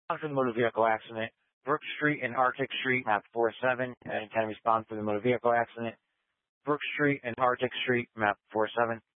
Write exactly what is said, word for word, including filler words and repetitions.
For the motor vehicle accident. Brook Street and Arctic Street, map four seven, and ten respond for the motor vehicle accident. Brook Street and Arctic Street, map four seven.